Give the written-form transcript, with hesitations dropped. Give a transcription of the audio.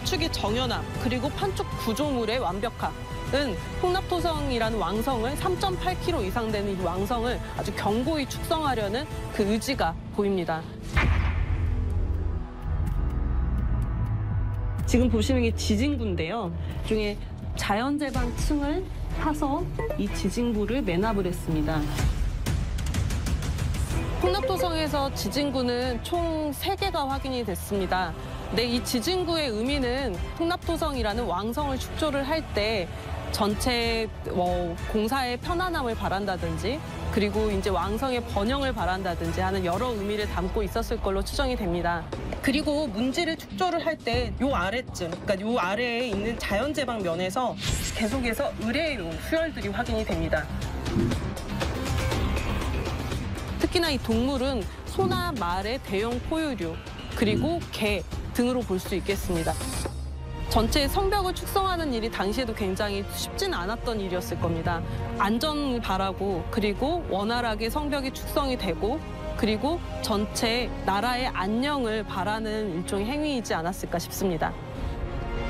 판축의 정연함 그리고 판축 구조물의 완벽함은 홍납토성이라는 왕성을 3.8km 이상 되는 이 왕성을 아주 견고히 축성하려는 그 의지가 보입니다. 지금 보시는 게 지진구인데요. 중에 자연재방 층을 파서 이 지진구를 매납을 했습니다. 홍납토성에서 지진구는 총 3개가 확인이 됐습니다. 근데 이 지진구의 의미는 홍납토성이라는 왕성을 축조를 할 때 전체 공사의 편안함을 바란다든지 그리고 이제 왕성의 번영을 바란다든지 하는 여러 의미를 담고 있었을 걸로 추정이 됩니다. 그리고 문지를 축조를 할 때 요 아래쯤, 그러니까 요 아래에 있는 자연재방 면에서 계속해서 의뢰용 수열들이 확인이 됩니다. 특히나 이 동물은 소나 말의 대형 포유류, 그리고 개 등으로 볼 수 있겠습니다. 전체 성벽을 축성하는 일이 당시에도 굉장히 쉽지는 않았던 일이었을 겁니다. 안전을 바라고 그리고 원활하게 성벽이 축성이 되고 그리고 전체 나라의 안녕을 바라는 일종의 행위이지 않았을까 싶습니다.